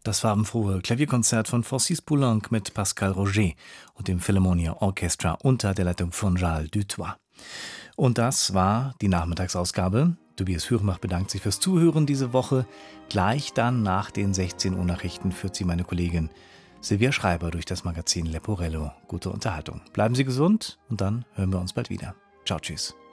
Das farbenfrohe Klavierkonzert von Francis Poulenc mit Pascal Roger und dem Philharmonia Orchestra unter der Leitung von Gilles Dutoit. Und das war die Nachmittagsausgabe. Tobias Fürmach bedankt sich fürs Zuhören diese Woche. Gleich dann nach den 16 Uhr Nachrichten führt sie meine Kollegin Silvia Schreiber durch das Magazin Leporello. Gute Unterhaltung. Bleiben Sie gesund und dann hören wir uns bald wieder. Ciao, tschüss.